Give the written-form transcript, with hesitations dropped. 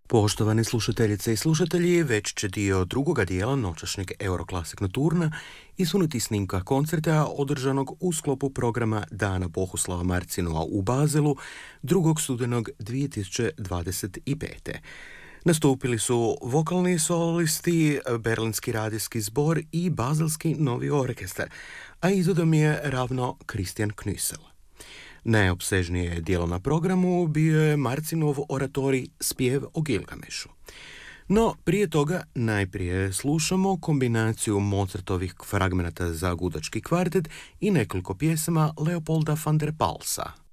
Poštovani slušateljice i slušatelji, već će dio drugoga dijela noćašnjeg Euroclassic Nocturna isunuti snimka koncerta održanog u sklopu programa Dana Bohuslava Marcinova u Bazelu 2. studenog 2025. Nastupili su vokalni solisti, Berlinski radijski zbor i Bazelski novi orkestar, a izvodom je ravno Christian Knüssel. Najopsežnije dijelo na programu bio je Marcinov oratorij Spjev o Gilgamešu. No, prije toga najprije slušamo kombinaciju Mozartovih fragmenata za gudački kvartet i nekoliko pjesama Leopolda van der Palsa.